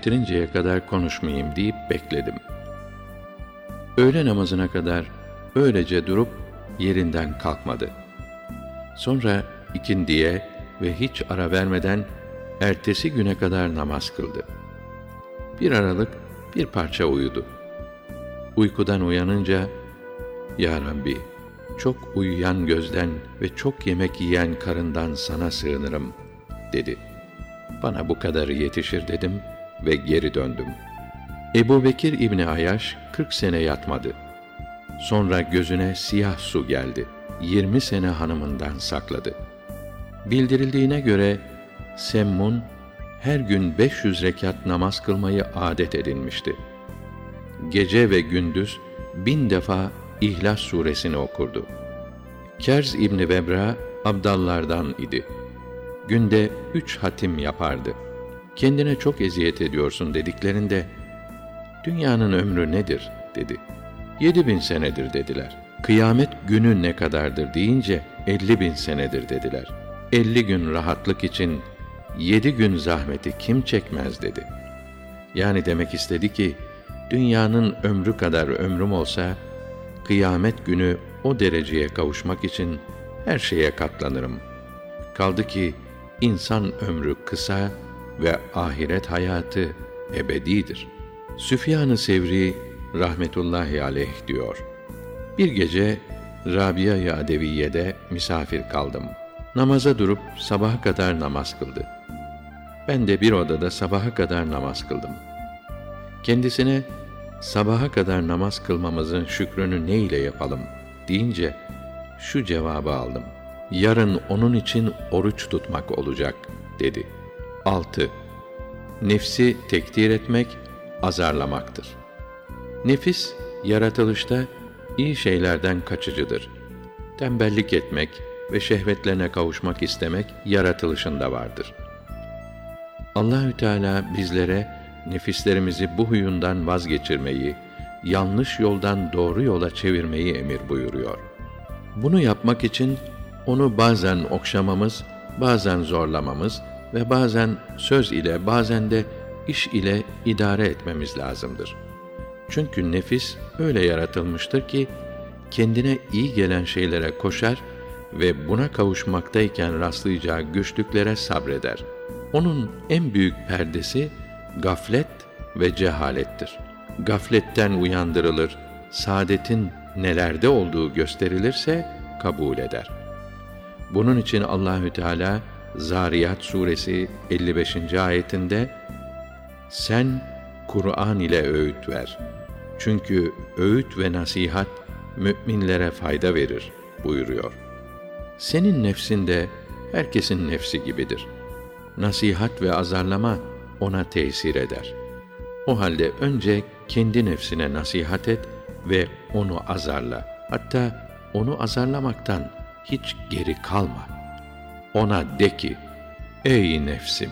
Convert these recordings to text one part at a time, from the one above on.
bitirinceye kadar konuşmayayım deyip bekledim. Öğle namazına kadar öylece durup yerinden kalkmadı. Sonra ikindiye ve hiç ara vermeden ertesi güne kadar namaz kıldı. Bir aralık bir parça uyudu. Uykudan uyanınca, "Ya Rabbi, çok uyuyan gözden ve çok yemek yiyen karından sana sığınırım," dedi. Bana bu kadarı yetişir dedim ve geri döndüm. Ebu Bekir İbni Ayyaş 40 sene yatmadı. Sonra gözüne siyah su geldi. 20 sene hanımından sakladı. Bildirildiğine göre Semmun her gün 500 rekat namaz kılmayı adet edinmişti. Gece ve gündüz 1000 defa İhlas suresini okurdu. Kerz İbni Vebra abdallardan idi. Günde 3 hatim yapardı. Kendine çok eziyet ediyorsun dediklerinde, "Dünyanın ömrü nedir?" dedi. 7000 senedir dediler. Kıyamet günü ne kadardır deyince 50.000 senedir dediler. 50 gün rahatlık için 7 gün zahmeti kim çekmez dedi. Yani demek istedi ki, dünyanın ömrü kadar ömrüm olsa, kıyamet günü o dereceye kavuşmak için her şeye katlanırım. Kaldı ki insan ömrü kısa ve ahiret hayatı ebedidir. Süfyan-ı Sevri rahmetullahi aleyh diyor: Bir gece Rabia-i Adeviye'de misafir kaldım. Namaza durup sabaha kadar namaz kıldı. Ben de bir odada sabaha kadar namaz kıldım. Kendisine, "Sabaha kadar namaz kılmamızın şükrünü ne ile yapalım?" deyince şu cevabı aldım: "Yarın onun için oruç tutmak olacak," dedi. 6. Nefsi tekdir etmek, azarlamaktır. Nefis, yaratılışta iyi şeylerden kaçıcıdır. Tembellik etmek ve şehvetlerine kavuşmak istemek yaratılışında vardır. Allahü Teala bizlere nefislerimizi bu huyundan vazgeçirmeyi, yanlış yoldan doğru yola çevirmeyi emir buyuruyor. Bunu yapmak için onu bazen okşamamız, bazen zorlamamız ve bazen söz ile, bazen de iş ile idare etmemiz lazımdır. Çünkü nefis öyle yaratılmıştır ki, kendine iyi gelen şeylere koşar ve buna kavuşmaktayken rastlayacağı güçlüklere sabreder. Onun en büyük perdesi gaflet ve cehalettir. Gafletten uyandırılır, saadetin nelerde olduğu gösterilirse kabul eder. Bunun için Allahü Teala Zariyat suresi 55. ayetinde, "Sen Kur'an ile öğüt ver. Çünkü öğüt ve nasihat müminlere fayda verir," buyuruyor. Senin nefsin de herkesin nefsi gibidir. Nasihat ve azarlama ona tesir eder. O halde önce kendi nefsine nasihat et ve onu azarla. Hatta onu azarlamaktan hiç geri kalma. Ona de ki, "Ey nefsim!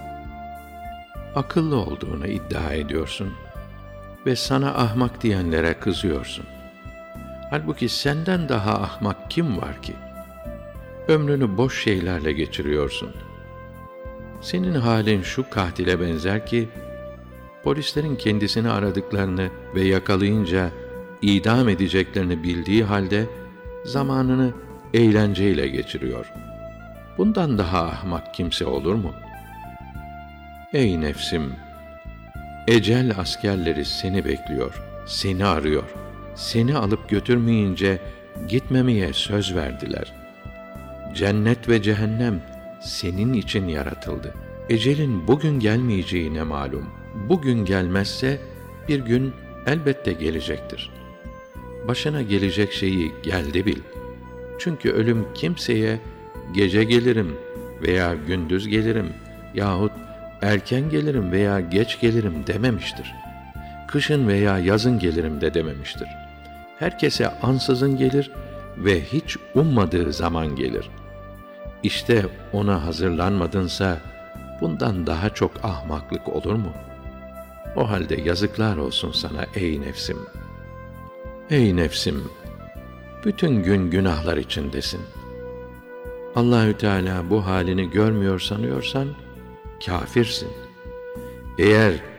Akıllı olduğunu iddia ediyorsun ve sana ahmak diyenlere kızıyorsun. Halbuki senden daha ahmak kim var ki? Ömrünü boş şeylerle geçiriyorsun. Senin halin şu katile benzer ki, polislerin kendisini aradıklarını ve yakalayınca idam edeceklerini bildiği halde zamanını eğlenceyle geçiriyor. Bundan daha ahmak kimse olur mu? Ey nefsim! Ecel askerleri seni bekliyor, seni arıyor. Seni alıp götürmeyince gitmemeye söz verdiler. Cennet ve cehennem senin için yaratıldı. Ecelin bugün gelmeyeceğine malum. Bugün gelmezse bir gün elbette gelecektir. Başına gelecek şeyi geldi bil. Çünkü ölüm kimseye gece gelirim veya gündüz gelirim yahut erken gelirim veya geç gelirim dememiştir. Kışın veya yazın gelirim de dememiştir. Herkese ansızın gelir ve hiç ummadığı zaman gelir. İşte ona hazırlanmadınsa bundan daha çok ahmaklık olur mu? O halde yazıklar olsun sana ey nefsim. Ey nefsim! Bütün gün günahlar içindesin. Allahü Teala bu halini görmüyor sanıyorsan kâfirsin. Eğer